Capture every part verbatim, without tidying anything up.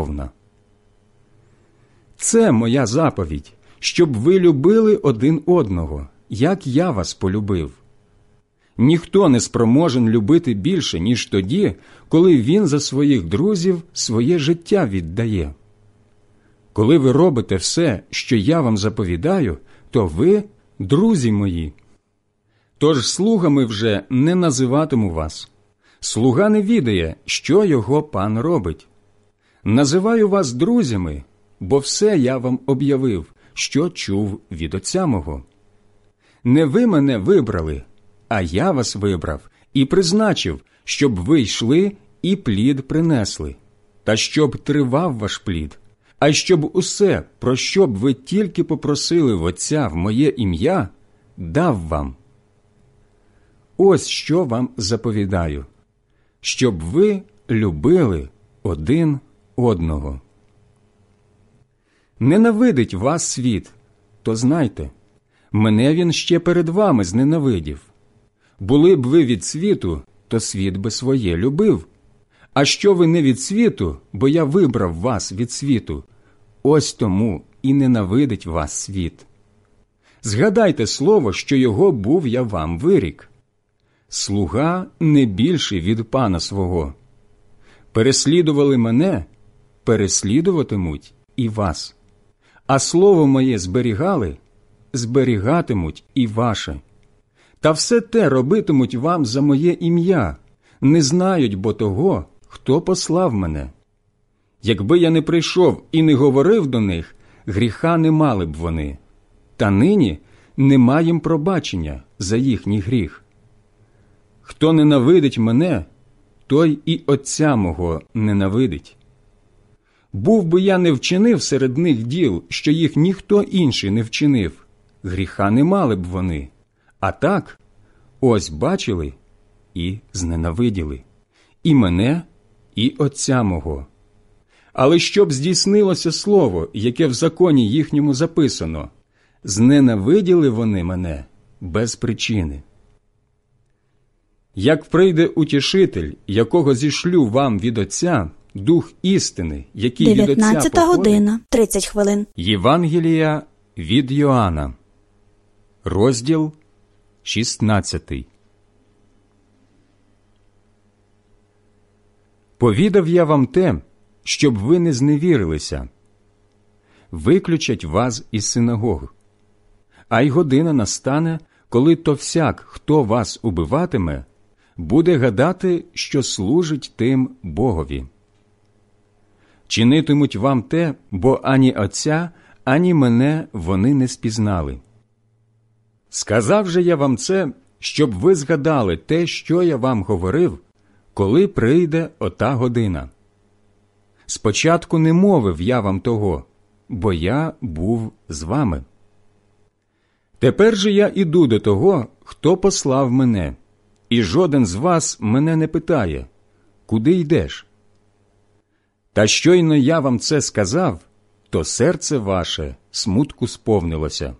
повна. Це моя заповідь, щоб ви любили один одного, як я вас полюбив. Ніхто не спроможен любити більше, ніж тоді, коли він за своїх друзів своє життя віддає. Коли ви робите все, що я вам заповідаю, то ви – друзі мої. Тож слугами вже не називатиму вас. Слуга не відає, що його пан робить. Називаю вас друзями, бо все я вам об'явив, що чув від Отця мого. Не ви мене вибрали, а я вас вибрав і призначив, щоб ви йшли і плід принесли, та щоб тривав ваш плід, а щоб усе, про що б ви тільки попросили в Отця в моє ім'я, дав вам. Ось що вам заповідаю, щоб ви любили один одного. Ненавидить вас світ, то знайте, мене він ще перед вами зненавидів. Були б ви від світу, то світ би своє любив. А що ви не від світу, бо я вибрав вас від світу, ось тому і ненавидить вас світ. Згадайте слово, що його був я вам вирік. Слуга не більший від пана свого. Переслідували мене, переслідуватимуть і вас. А слово моє зберігали, зберігатимуть і ваше. Та все те робитимуть вам за моє ім'я, не знають бо того, хто послав мене. Якби я не прийшов і не говорив до них, гріха не мали б вони. Та нині нема їм пробачення за їхній гріх. Хто ненавидить мене, той і Отця мого ненавидить. Був би я не вчинив серед них діл, що їх ніхто інший не вчинив, гріха не мали б вони. А так, ось бачили і зненавиділи. І мене, і Отця мого. Але щоб здійснилося слово, яке в законі їхньому записано, зненавиділи вони мене без причини. Як прийде утішитель, якого зішлю вам від Отця, Дух істини, який від Отця походить. дев'ятнадцята година, тридцять хвилин. Євангелія від Йоанна, розділ шістнадцятий. Повідав я вам те, щоб ви не зневірилися. Виключать вас із синагог. А й година настане, коли то всяк, хто вас убиватиме, буде гадати, що служить тим Богові. Чинитимуть вам те, бо ані Отця, ані мене вони не спізнали. Сказав же я вам це, щоб ви згадали те, що я вам говорив, коли прийде ота година. Спочатку не мовив я вам того, бо я був з вами. Тепер же я іду до того, хто послав мене, і жоден з вас мене не питає, куди йдеш? Та щойно я вам це сказав, то серце ваше смутку сповнилося.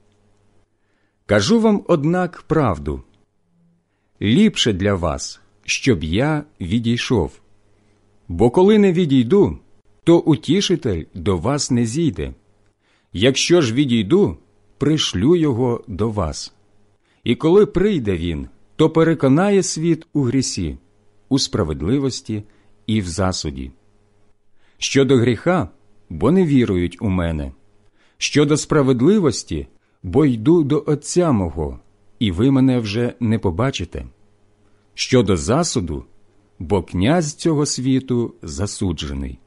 Кажу вам, однак, правду. Ліпше для вас, щоб я відійшов. Бо коли не відійду, то утішитель до вас не зійде. Якщо ж відійду, пришлю його до вас. І коли прийде він, то переконає світ у грісі, у справедливості і в засуді. Щодо гріха, бо не вірують у мене. Щодо справедливості, бо йду до Отця мого, і ви мене вже не побачите. Щодо засуду, бо князь цього світу засуджений.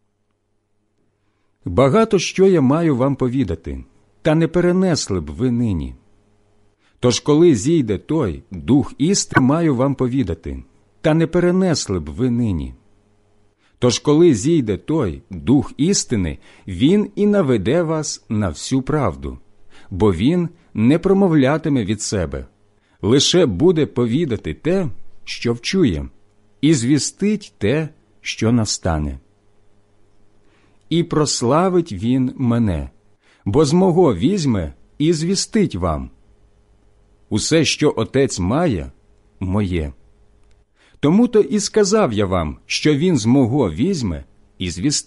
Багато що я маю вам повідати, та не перенесли б ви нині. Тож коли зійде той, Дух істини, маю вам повідати, та не перенесли б ви нині. Тож коли зійде той, Дух істини, він і наведе вас на всю правду, бо він не промовлятиме від себе, лише буде повідати те, що вчує, і звістить те, що настане. І прославить він мене, бо з мого візьме і звістить вам. Усе, що Отець має, моє. Тому-то і сказав я вам, що він з мого візьме і звістить.